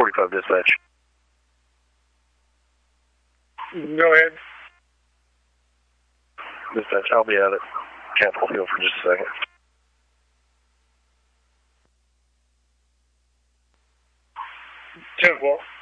45 dispatch. Go ahead. Dispatch, I'll be out at Capitol Hill for just a second. Temple.